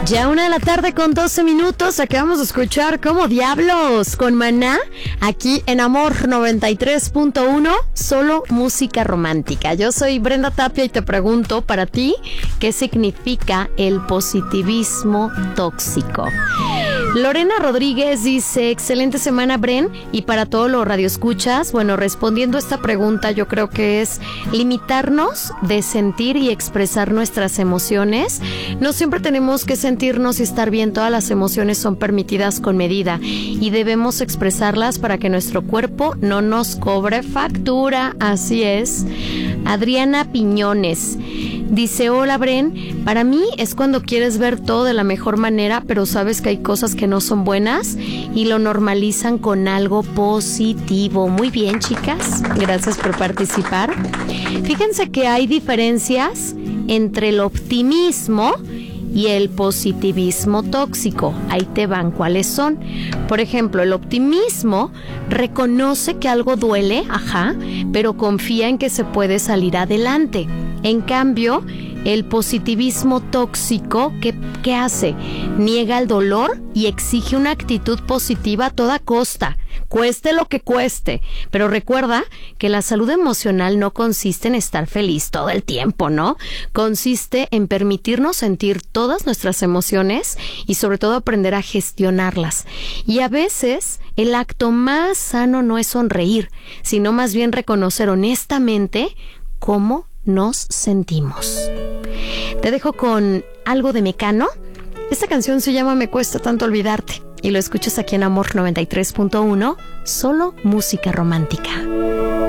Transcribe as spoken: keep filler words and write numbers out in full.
Ya una de la tarde con doce minutos, acabamos de escuchar Como Diablos con Maná, aquí en Amor noventa y tres punto uno, solo música romántica. Yo soy Brenda Tapia y te pregunto para ti, ¿qué significa el positivismo tóxico? Lorena Rodríguez dice, excelente semana, Bren, y para todos los radioescuchas, bueno, respondiendo a esta pregunta, yo creo que es limitarnos de sentir y expresar nuestras emociones. No siempre tenemos que sentirnos y estar bien, todas las emociones son permitidas con medida y debemos expresarlas para que nuestro cuerpo no nos cobre factura, así es. Adriana Piñones dice, hola Bren, para mí es cuando quieres ver todo de la mejor manera, pero sabes que hay cosas que no son buenas y lo normalizan con algo positivo. Muy bien, chicas, gracias por participar. Fíjense que hay diferencias entre el optimismo y el positivismo tóxico. Ahí te van cuáles son. Por ejemplo, el optimismo reconoce que algo duele, ajá, pero confía en que se puede salir adelante. En cambio, el positivismo tóxico, ¿qué, qué hace? Niega el dolor y exige una actitud positiva a toda costa, cueste lo que cueste. Pero recuerda que la salud emocional no consiste en estar feliz todo el tiempo, ¿no? Consiste en permitirnos sentir todas nuestras emociones y sobre todo aprender a gestionarlas. Y a veces el acto más sano no es sonreír, sino más bien reconocer honestamente cómo nos sentimos. Te dejo con algo de Mecano. Esta canción se llama Me cuesta tanto olvidarte y lo escuchas aquí en Amor noventa y tres punto uno, solo música romántica.